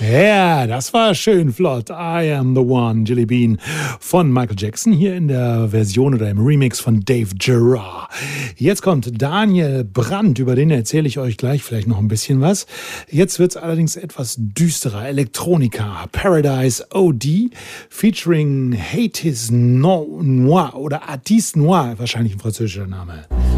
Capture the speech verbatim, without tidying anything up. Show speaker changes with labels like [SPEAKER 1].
[SPEAKER 1] Ja, das war schön flott. I am the one, Jelly Bean von Michael Jackson, hier in der Version oder im Remix von Dave Gerard. Jetzt kommt Daniel Brandt, über den erzähle ich euch gleich vielleicht noch ein bisschen was. Jetzt wird es allerdings etwas düsterer. Electronica, Paradise O D, featuring Hatis Noir oder Artiste Noir, wahrscheinlich ein französischer Name.